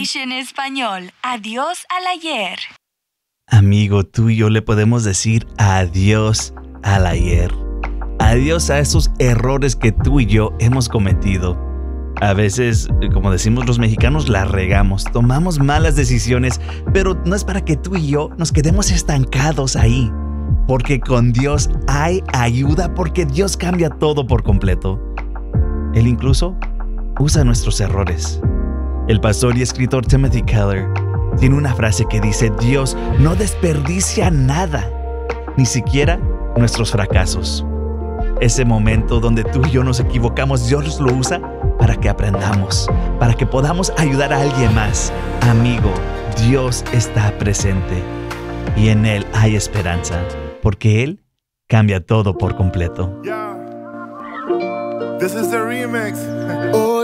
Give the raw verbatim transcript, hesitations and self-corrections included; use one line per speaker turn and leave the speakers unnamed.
English en español. Adiós al ayer.
Amigo, tú y yo le podemos decir adiós al ayer. Adiós a esos errores que tú y yo hemos cometido. A veces, como decimos los mexicanos, la regamos, tomamos malas decisiones, pero no es para que tú y yo nos quedemos estancados ahí. Porque con Dios hay ayuda, porque Dios cambia todo por completo. Él incluso usa nuestros errores. El pastor y escritor Timothy Keller tiene una frase que dice: Dios no desperdicia nada, ni siquiera nuestros fracasos. Ese momento donde tú y yo nos equivocamos, Dios lo usa para que aprendamos, para que podamos ayudar a alguien más. Amigo, Dios está presente y en Él hay esperanza, porque Él cambia todo por completo.
Yeah. This is the remix. Oh,